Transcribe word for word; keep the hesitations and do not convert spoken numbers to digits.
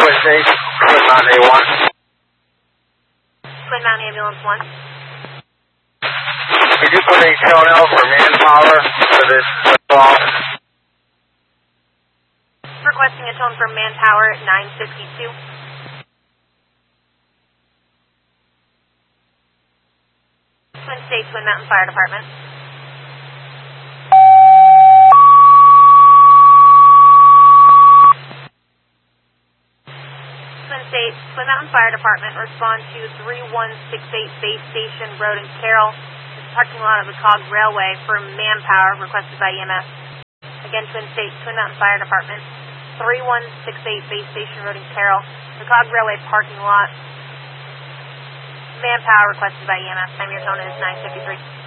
Twin State, Twin Mountain A one. Twin Mountain Ambulance one. Could you put a tone out for manpower for this call? Requesting a tone for manpower at nine sixty-two. Twin State, Twin Mountain Fire Department. Twin State, Twin Mountain Fire Department, respond to three one six eight Base Station Road in Carroll, parking lot of the Cog Railway for manpower requested by E M S. Again, Twin State, Twin Mountain Fire Department, three one six eight Base Station Road in Carroll, the Cog Railway parking lot. Manpower requested by E M S. Time your tone is nine fifty-three.